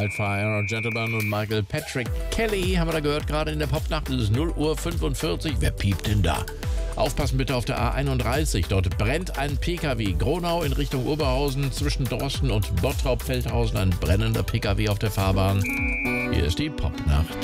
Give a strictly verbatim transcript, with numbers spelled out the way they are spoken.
Wildfire Gentleman und Michael Patrick Kelly haben wir da gehört, gerade in der Popnacht. Es ist null Uhr fünfundvierzig. Wer piept denn da? Aufpassen bitte auf der A einunddreißig. Dort brennt ein Pkw. Gronau in Richtung Oberhausen zwischen Dorsten und Bottrop-Feldhausen. Ein brennender Pkw auf der Fahrbahn. Hier ist die Popnacht.